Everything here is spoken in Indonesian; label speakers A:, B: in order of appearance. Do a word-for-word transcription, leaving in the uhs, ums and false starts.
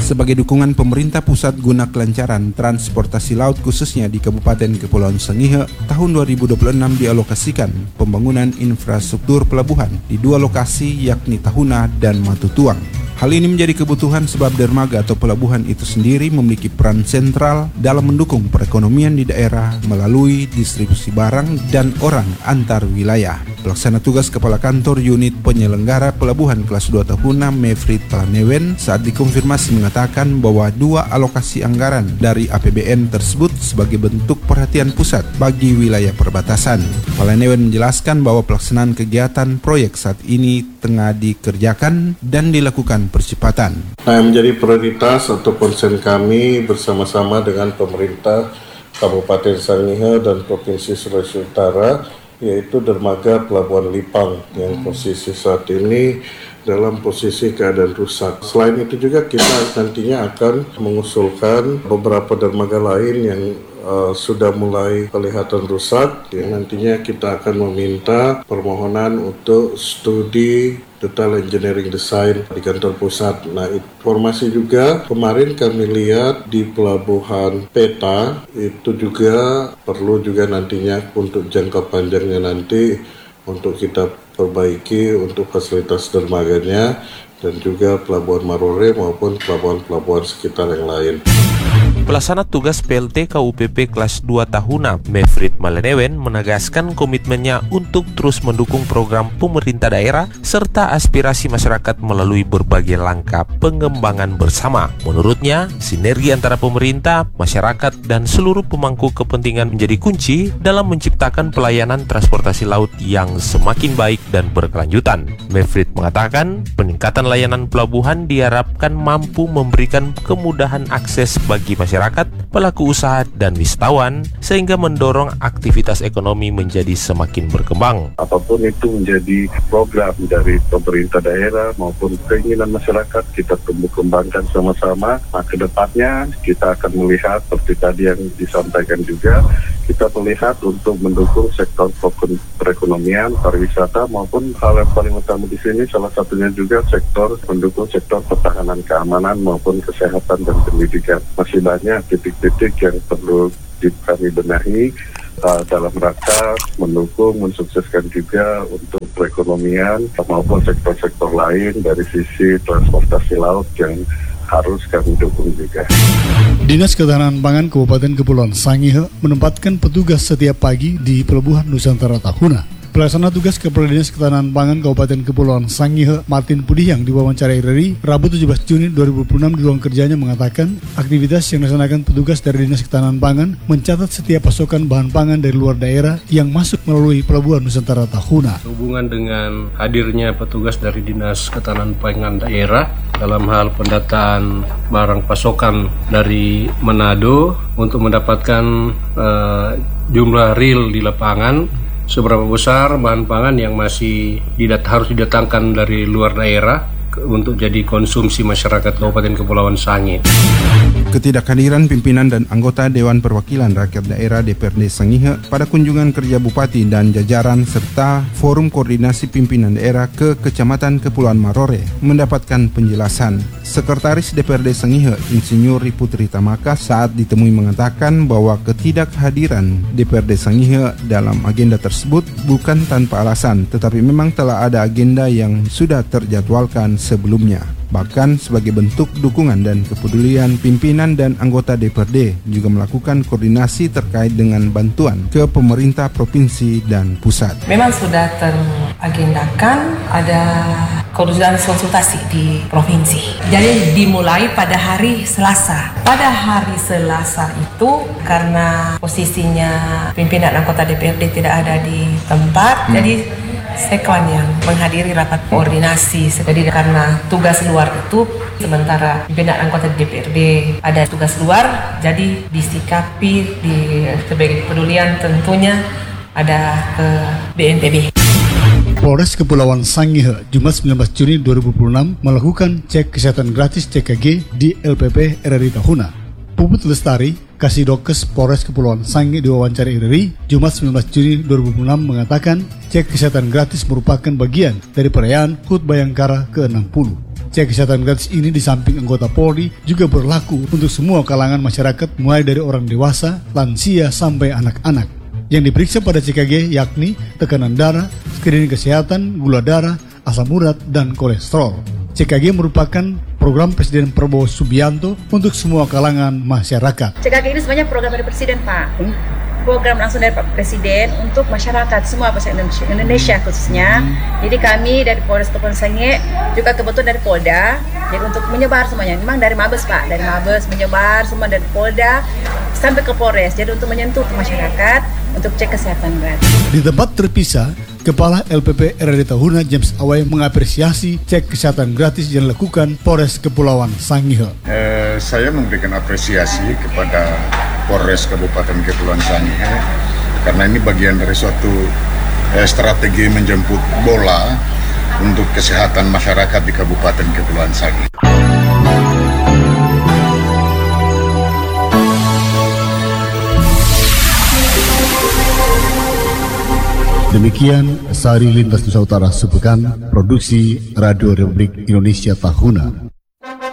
A: sebagai dukungan pemerintah pusat guna kelancaran transportasi laut khususnya di Kabupaten Kepulauan Sangihe, tahun dua ribu dua puluh enam dialokasikan pembangunan infrastruktur pelabuhan di dua lokasi yakni Tahuna dan Matutuang. Hal ini menjadi kebutuhan sebab dermaga atau pelabuhan itu sendiri memiliki peran sentral dalam mendukung perekonomian di daerah melalui distribusi barang dan orang antar wilayah. Pelaksana tugas Kepala Kantor Unit Penyelenggara Pelabuhan Kelas dua Tahuna, Mevrit Palanewen, saat dikonfirmasi mengatakan bahwa dua alokasi anggaran dari A P B N tersebut sebagai bentuk perhatian pusat bagi wilayah perbatasan. Palanewen menjelaskan bahwa pelaksanaan kegiatan proyek saat ini tengah dikerjakan dan dilakukan percepatan.
B: Nah, yang menjadi prioritas atau konsen kami bersama-sama dengan pemerintah Kabupaten Sangihe dan Provinsi Sulawesi Utara yaitu dermaga Pelabuhan Lipang yang posisi saat ini dalam posisi keadaan rusak. Selain itu juga kita nantinya akan mengusulkan beberapa dermaga lain yang uh, sudah mulai kelihatan rusak, yang nantinya kita akan meminta permohonan untuk studi detail engineering design di kantor pusat. Nah, informasi juga kemarin kami lihat di Pelabuhan Peta itu juga perlu juga nantinya untuk jangka panjangnya nanti untuk kita perbaiki untuk fasilitas dermaganya dan juga Pelabuhan Marore maupun pelabuhan-pelabuhan sekitar yang lain.
C: Pelaksana tugas P L T K U P P Kelas dua Tahuna, Mevrit Palanewen, menegaskan komitmennya untuk terus mendukung program pemerintah daerah serta aspirasi masyarakat melalui berbagai langkah pengembangan bersama. Menurutnya, sinergi antara pemerintah, masyarakat, dan seluruh pemangku kepentingan menjadi kunci dalam menciptakan pelayanan transportasi laut yang semakin baik dan berkelanjutan. Mevrit mengatakan, peningkatan layanan pelabuhan diharapkan mampu memberikan kemudahan akses bagi masyarakat masyarakat, pelaku usaha, dan wisatawan sehingga mendorong aktivitas ekonomi menjadi semakin berkembang.
D: Apapun itu menjadi program dari pemerintah daerah maupun keinginan masyarakat kita tumbuh kembangkan sama-sama. Nah, ke depannya kita akan melihat seperti tadi yang disampaikan juga, kita melihat untuk mendukung sektor perekonomian, pariwisata maupun hal yang paling utama di sini salah satunya juga sektor mendukung sektor pertahanan keamanan maupun kesehatan dan pendidikan. Masih banyak titik-titik yang perlu kami benahi uh, dalam rangka mendukung, mensukseskan juga untuk perekonomian maupun sektor-sektor lain dari sisi transportasi laut yang harus kami dukung juga.
E: Dinas Ketahanan Pangan Kabupaten Kepulauan Sangihe menempatkan petugas setiap pagi di Pelabuhan Nusantara Tahuna. Pelaksana tugas Kepala Dinas Ketahanan Pangan Kabupaten Kepulauan Sangihe, Martin Pudihang, diwawancara R R I Rabu tujuh belas Juni dua ribu dua puluh enam di ruang kerjanya mengatakan aktivitas yang dilaksanakan petugas dari Dinas Ketahanan Pangan mencatat setiap pasokan bahan pangan dari luar daerah yang masuk melalui Pelabuhan Nusantara Tahuna.
F: Hubungan dengan hadirnya petugas dari Dinas Ketahanan Pangan daerah dalam hal pendataan barang pasokan dari Manado untuk mendapatkan uh, jumlah real di lapangan, seberapa besar bahan pangan yang masih didat- harus didatangkan dari luar daerah ke- untuk jadi konsumsi masyarakat Kabupaten Kepulauan Sangihe.
A: Ketidakhadiran pimpinan dan anggota Dewan Perwakilan Rakyat Daerah D P R D Sangihe pada kunjungan kerja Bupati dan jajaran serta Forum Koordinasi Pimpinan Daerah ke Kecamatan Kepulauan Marore mendapatkan penjelasan. Sekretaris D P R D Sangihe, Insinyur Riputri Tamaka, saat ditemui mengatakan bahwa ketidakhadiran D P R D Sangihe dalam agenda tersebut bukan tanpa alasan, tetapi memang telah ada agenda yang sudah terjadwalkan sebelumnya. Bahkan sebagai bentuk dukungan dan kepedulian pimpinan dan anggota D P R D juga melakukan koordinasi terkait dengan bantuan ke pemerintah provinsi dan pusat.
G: Memang sudah teragendakan ada konsultasi di provinsi. Jadi dimulai pada hari Selasa. Pada hari Selasa itu karena posisinya pimpinan anggota D P R D tidak ada di tempat, hmm. jadi Sekwan yang menghadiri rapat koordinasi. Jadi karena tugas luar itu, sementara pimpinan anggota D P R D ada tugas luar, jadi disikapi di sebagai kepedulian tentunya ada ke B N P B.
E: Polres Kepulauan Sangihe Jumat sembilan belas Juni dua ribu dua puluh enam melakukan cek kesehatan gratis C K G di L P P R R I Tahuna. Puput Lestari, Kasidokes Polres Kepulauan Sangihe diwawancari R R I Jumat sembilan belas Juni dua ribu dua puluh enam mengatakan cek kesehatan gratis merupakan bagian dari perayaan H U T Bayangkara ke enam puluh. Cek kesehatan gratis ini di samping anggota Polri juga berlaku untuk semua kalangan masyarakat mulai dari orang dewasa, lansia, sampai anak-anak. Yang diperiksa pada C K G yakni tekanan darah, screening kesehatan, gula darah, asam urat, dan kolesterol. C K G merupakan program Presiden Prabowo Subianto untuk semua kalangan masyarakat.
H: C K G ini sebenarnya program dari Presiden, Pak. Hmm? Program langsung dari Pak Presiden untuk masyarakat semua masyarakat Indonesia khususnya. Hmm. Jadi kami dari Polres Kepulauan Sangihe juga kebetulan dari Polda, jadi untuk menyebar semuanya. Memang dari Mabes, Pak, dari Mabes menyebar semua dari Polda sampai ke Polres. Jadi untuk menyentuh ke masyarakat untuk cek kesehatan gratis.
E: Di tempat terpisah, Kepala L P P R D Tahuna James Awai mengapresiasi cek kesehatan gratis yang dilakukan Polres Kepulauan Sangihe.
I: Eh, saya memberikan apresiasi kepada Polres Kabupaten Kepulauan Sangihe karena ini bagian dari suatu eh, strategi menjemput bola untuk kesehatan masyarakat di Kabupaten Kepulauan Sangihe.
E: Demikian Sari Lintas Nusa Utara Sepekan, Produksi Radio Republik Indonesia Tahuna.